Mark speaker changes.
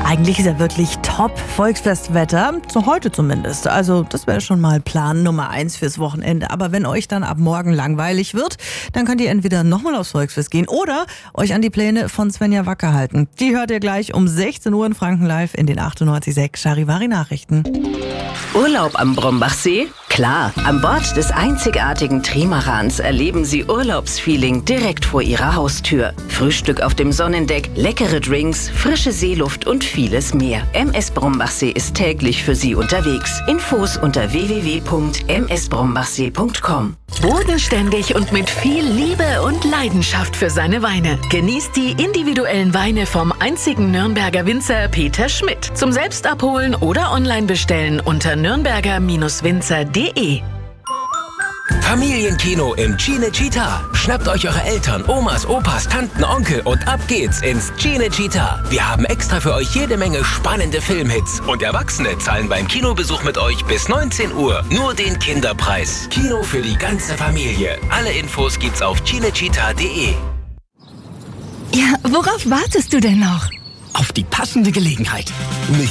Speaker 1: Eigentlich ist ja wirklich Top-Volksfestwetter, so heute zumindest. Also das wäre schon mal Plan Nummer 1 fürs Wochenende. Aber wenn euch dann ab morgen langweilig wird, dann könnt ihr entweder nochmal aufs Volksfest gehen oder euch an die Pläne von Svenja Wacker halten. Die hört ihr gleich um 16 Uhr in Franken live in den 98.6 Charivari Nachrichten.
Speaker 2: Urlaub am Brombachsee? Klar, an Bord des einzigartigen Trimarans erleben Sie Urlaubsfeeling direkt vor Ihrer Haustür. Frühstück auf dem Sonnendeck, leckere Drinks, frische Seeluft und vieles mehr. MS Brombachsee ist täglich für Sie unterwegs. Infos unter www.msbrombachsee.com.
Speaker 3: Bodenständig und mit viel Liebe und Leidenschaft für seine Weine. Genießt die individuellen Weine vom einzigen Nürnberger Winzer Peter Schmidt. Zum Selbstabholen oder online bestellen unter nürnberger-winzer.de.
Speaker 4: Familienkino im Cinecittà. Schnappt euch eure Eltern, Omas, Opas, Tanten, Onkel und ab geht's ins Cinecittà. Wir haben extra für euch jede Menge spannende Filmhits. Und Erwachsene zahlen beim Kinobesuch mit euch bis 19 Uhr nur den Kinderpreis. Kino für die ganze Familie. Alle Infos gibt's auf cinecittà.de.
Speaker 5: Ja, worauf wartest du denn noch?
Speaker 6: Auf die passende Gelegenheit. Nicht